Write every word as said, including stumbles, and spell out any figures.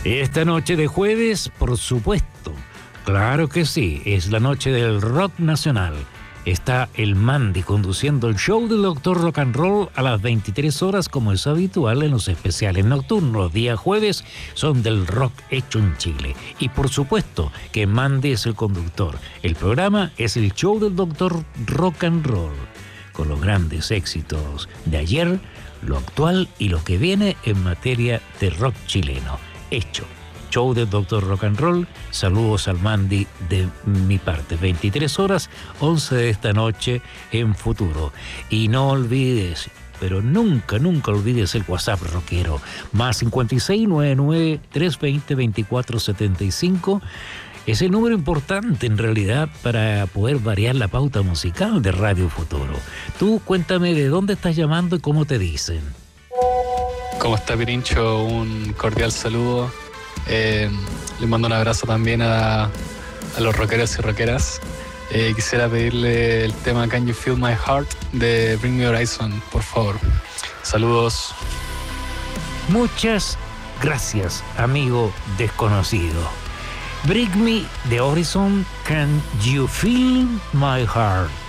Esta noche de jueves, por supuesto, claro que sí, es la noche del rock nacional. Está el Mandy conduciendo el show del Doctor Rock and Roll a las veintitrés horas, como es habitual en los especiales nocturnos. Los días jueves son del rock hecho en Chile. Y por supuesto que Mandy es el conductor. El programa es el show del Doctor Rock and Roll, con los grandes éxitos de ayer, lo actual y lo que viene en materia de rock chileno. Hecho. Show del Doctor Rock and Roll. Saludos al Mandy de mi parte. veintitrés horas, once de esta noche en Futuro. Y no olvides, pero nunca, nunca olvides el WhatsApp rockero. Más cincuenta y seis, noventa y nueve, trescientos veinte, veinticuatro setenta y cinco. Es el número importante en realidad para poder variar la pauta musical de Radio Futuro. Tú cuéntame de dónde estás llamando y cómo te dicen. ¿Cómo está, Pirincho? Un cordial saludo. Eh, le mando un abrazo también a, a los rockeros y rockeras. Eh, quisiera pedirle el tema Can You Feel My Heart de Bring Me Horizon, por favor. Saludos. Muchas gracias, amigo desconocido. Bring Me the Horizon, Can You Feel My Heart.